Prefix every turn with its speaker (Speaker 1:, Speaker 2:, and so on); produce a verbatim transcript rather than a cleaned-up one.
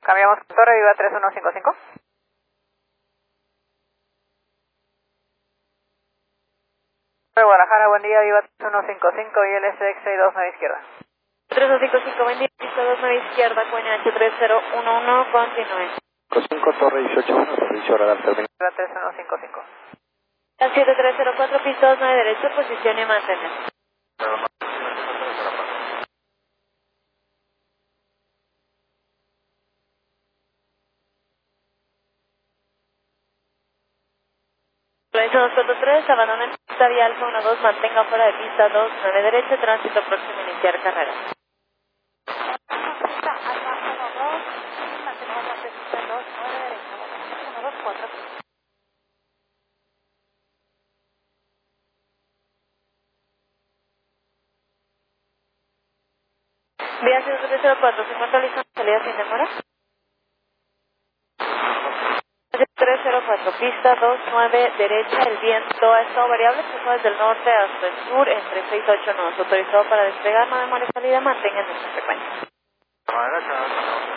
Speaker 1: Cambiamos Torre Viva tres uno cinco cinco. Guadalajara, buen día, Viva tres uno cinco cinco y L S X seis dos nueve izquierda.
Speaker 2: tres uno cinco cinco, buen día, pista dos nueve izquierda, Q N H tres cero uno uno, continúe.
Speaker 3: cinco cinco, Torre dieciocho uno, servicio radar terminal.
Speaker 1: Viva tres uno cinco cinco.
Speaker 2: siete tres cero cuatro, pista dos nueve derecha, posición y mantener. Influencia dos cuatro tres, abandona en pista vía Alfa uno dos, mantenga fuera de pista dos nueve derecha, tránsito próximo a iniciar carrera.
Speaker 4: Pista Alfa uno dos, mantenemos la pista dos nueve derecha, uno dos cuatro.
Speaker 2: Vía siete tres cero cuatro, cincuenta listo, salida sin demora. siete tres cero cuatro, pista dos nueve derecha, el viento ha estado variable, se fue desde el norte hasta el sur entre seis ocho nodos, autorizado para despegar, no demore salida, mantengan esta frecuencia.
Speaker 3: Gracias.